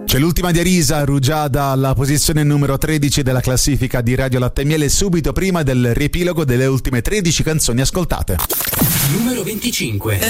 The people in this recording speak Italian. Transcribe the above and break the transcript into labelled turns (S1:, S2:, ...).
S1: C'è l'ultima di Arisa, Rugiada, alla posizione numero 13 della classifica di Radio Latte e Miele, subito prima del riepilogo delle ultime 13 canzoni ascoltate.
S2: Numero 25.